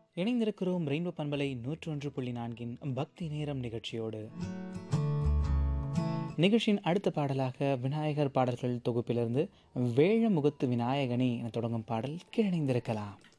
இணைந்திருக்கிறோம் ரெயின்போ பண்பலை 101.4இன் பக்தி நேரம் நிகழ்ச்சியோடு. நிகழ்ச்சியின் அடுத்த பாடலாக விநாயகர் பாடல்கள் தொகுப்பிலிருந்து வேழமுகத்து விநாயகனே என தொடங்கும் பாடல் கீழிணைந்திருக்கலாம்.